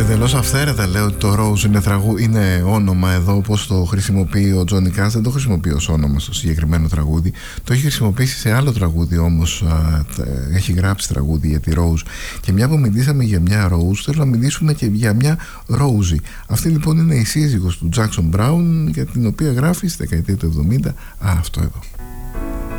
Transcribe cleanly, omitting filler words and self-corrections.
Εντελώς αυθαίρετα λέω ότι το Rose είναι όνομα εδώ, όπως το χρησιμοποιεί ο Τζόνι Κάς. Δεν το χρησιμοποιεί ως όνομα στο συγκεκριμένο τραγούδι. Το έχει χρησιμοποιήσει σε άλλο τραγούδι όμως. Έχει γράψει τραγούδι για τη Rose. Και μια που μιλήσαμε για μια Rose, θέλω να μιλήσουμε και για μια Rosie. Αυτή λοιπόν είναι η σύζυγος του Jackson Brown, για την οποία γράφει στη δεκαετία του 70 αυτό εδώ.